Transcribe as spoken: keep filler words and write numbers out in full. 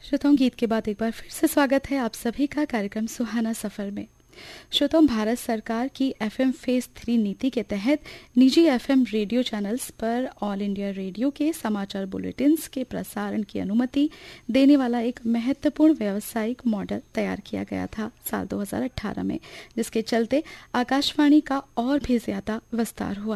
श्रोताओं, गीत के बाद एक बार फिर से स्वागत है आप सभी का कार्यक्रम सुहाना सफर में। श्रोताओं, भारत सरकार की एफएम फेज थ्री नीति के तहत निजी एफएम रेडियो चैनल्स पर ऑल इंडिया रेडियो के समाचार बुलेटिन्स के प्रसारण की अनुमति देने वाला एक महत्वपूर्ण व्यावसायिक मॉडल तैयार किया गया था साल दो हज़ार अठारह में, जिसके चलते आकाशवाणी का और भी ज्यादा विस्तार हुआ।